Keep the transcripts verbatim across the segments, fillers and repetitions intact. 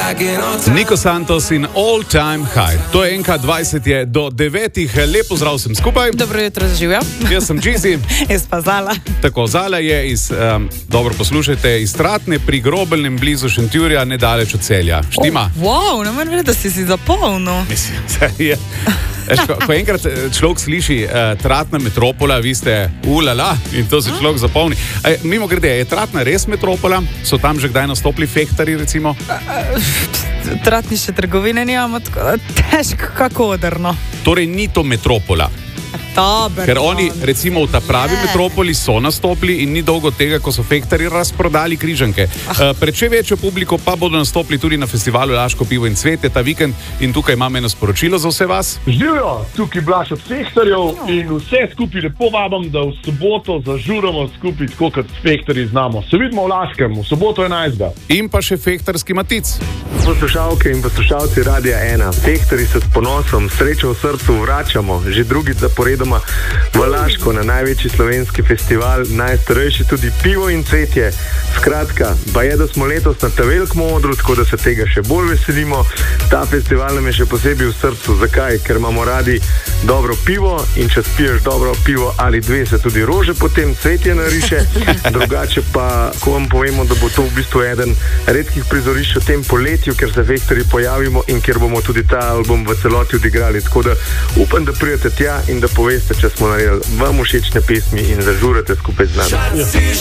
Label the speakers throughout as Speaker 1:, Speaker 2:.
Speaker 1: Niko Santos in All Time High. To je N K dvajset je do devetih. Lep pozdrav sem skupaj.
Speaker 2: Dobro jutro, zaživja.
Speaker 1: Jaz sem Džizi.
Speaker 2: Jaz pa Zala.
Speaker 1: Tako, Zala je iz, um, dobro poslušajte, iz Tratne pri Grobelnem blizu Šentjurja, nedaleč od Celja. Štima?
Speaker 2: Oh, wow, ne morem vedeti, da si si zapolnil.
Speaker 1: Mislim, je. Eš, ko, ko enkrat človek sliši uh, Tratna metropola, vi ste ulala in to se človek zapolni. E, mimo grede, je Tratna res metropola? So tam že kdaj nastopili fehtari, recimo?
Speaker 2: Tratni še trgovine nimamo, tako težko kako odrno.
Speaker 1: Torej ni to metropola.
Speaker 2: Dober,
Speaker 1: Ker oni,
Speaker 2: on.
Speaker 1: recimo v ta pravi metropoli so nastopili in ni dolgo tega, ko so fehtari razprodali križanke. Ah. Pred še večjo publiko pa bodo nastopili tudi na festivalu Laško pivo in cvetje ta vikend in tukaj imam eno sporočilo za vse vas.
Speaker 3: Živijo, tukaj Blaž od fehtarjev no. in vse skupaj lepo vabam, da v soboto zažuramo skupaj, tako kot fehtari znamo. Se vidimo v Laškem, v soboto enajstega.
Speaker 1: In pa še fehtarski matic.
Speaker 4: Poslušalke in poslušalci Radia ena. Fehtari se s ponosom, srečo v srcu vračamo, že drugič zaporedoma v Laško na največji slovenski festival, najstarejši tudi pivo in cvetje. Skratka, pa je, da smo letos na ta velikem odru, tako da se tega še bolj veselimo. Ta festival nam je še posebej v srcu. Zakaj? Ker imamo radi dobro pivo in če spiješ dobro pivo ali dve, se tudi rože potem cvetje nariše. Drugače pa, ko vam povemo, da bo to v bistvu eden redkih prizorišč v tem poletju, ker se fehtari pojavimo in ker bomo tudi ta album v celoti odigrali. Tako da upam, da pridete tja in da poveste, če smo naredili vam všečne pesmi in zažurate skupaj z nami.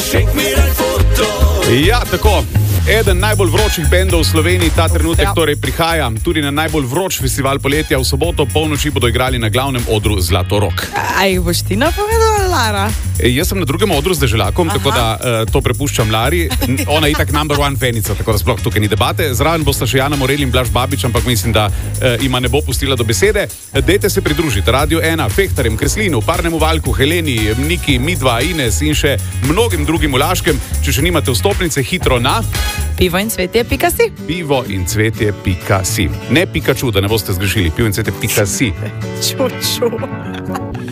Speaker 1: Ja, tako. Eden najbolj vročih bendov v Sloveniji ta trenutek torej prihaja tudi na najbolj vroč festival poletja. V soboto polnoči bodo igrali na glavnem odru Zlatorog.
Speaker 2: A jih boš ti napovedala, Lara?
Speaker 1: E, jaz sem na drugem odru z Deželakom, Aha. tako da uh, to prepuščam Lari. Ona je itak number one fenica, tako da sploh tukaj ni debate. Zraven bosta še Jana Morel in Blaž Babič, ampak mislim, da uh, ima ne bo pustila do besede. Dejte se pridružiti Radio ena, Fehtarjem, Kreslinu, Parnemu Valku, Heleni, Niki, Midva, Ines in še mnogim drugim v Laškem. Če še nimate vstopnice, hitro na
Speaker 2: pivo in cvetje pika si.
Speaker 1: Pivo in cvetje pika si. Ne Pikachu, da ne boste zgrešili. Pivo in cvetje pika si.
Speaker 2: Ču, ču.